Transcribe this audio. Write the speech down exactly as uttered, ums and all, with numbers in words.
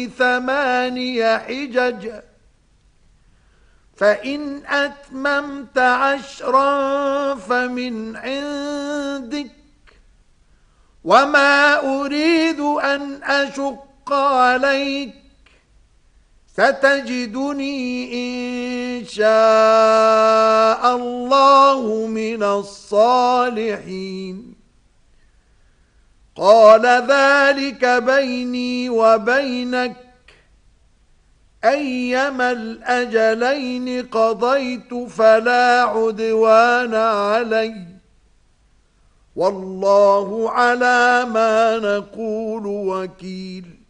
ثماني حجج فإن أتممت عشرا فمن عندك وما أريد أن أشق عليك ستجدني إن شاء الله من الصالحين قال ذلك بيني وبينك أيما الأجلين قضيت فلا عدوان علي والله على ما نقول وكيل